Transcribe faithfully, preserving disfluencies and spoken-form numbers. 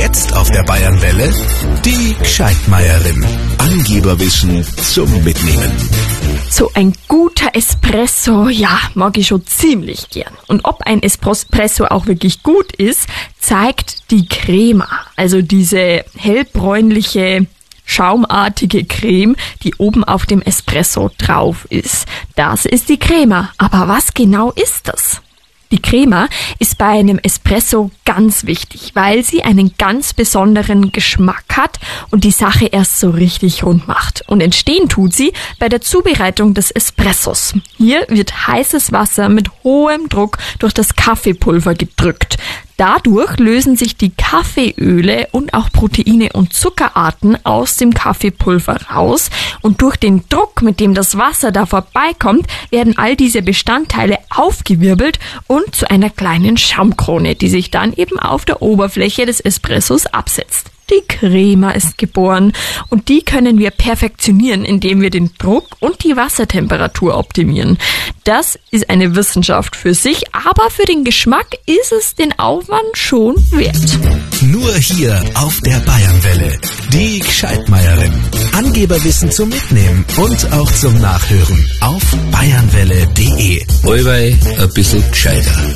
Jetzt auf der Bayernwelle die Gscheidmeierin. Angeberwissen zum Mitnehmen. So ein guter Espresso, ja, mag ich schon ziemlich gern. Und ob ein Espresso auch wirklich gut ist, zeigt die Crema. Also diese hellbräunliche, schaumartige Creme, die oben auf dem Espresso drauf ist. Das ist die Crema. Aber was genau ist das? Die Crema ist bei einem Espresso ganz wichtig, weil sie einen ganz besonderen Geschmack hat und die Sache erst so richtig rund macht. Und entstehen tut sie bei der Zubereitung des Espressos. Hier wird heißes Wasser mit hohem Druck durch das Kaffeepulver gedrückt. Dadurch lösen sich die Kaffeeöle und auch Proteine und Zuckerarten aus dem Kaffeepulver raus und durch den Druck, mit dem das Wasser da vorbeikommt, werden all diese Bestandteile aufgewirbelt und zu einer kleinen Schaumkrone, die sich dann eben auf der Oberfläche des Espressos absetzt. Die Crema ist geboren und die können wir perfektionieren, indem wir den Druck und die Wassertemperatur optimieren. Das ist eine Wissenschaft für sich, aber für den Geschmack ist es den Aufwand schon wert. Nur hier auf der Bayernwelle. Die Gscheidmeierin. Angeberwissen zum Mitnehmen und auch zum Nachhören auf bayernwelle punkt de. Allweil ein bisschen gescheiter.